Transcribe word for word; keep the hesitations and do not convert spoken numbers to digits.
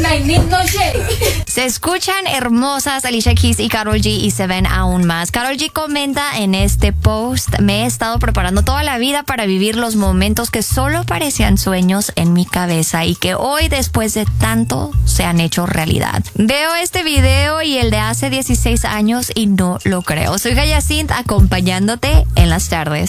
I need no shade. Se escuchan hermosas Alicia Keys y Karol G y se ven aún más. Karol G comenta en este post: me he estado preparando toda la vida para vivir los momentos que solo parecían sueños en mi cabeza y que hoy, después de tanto, se han hecho realidad. Veo este video y el de hace dieciséis años y no lo creo. Soy Gaya Sint, acompañándote en las tardes.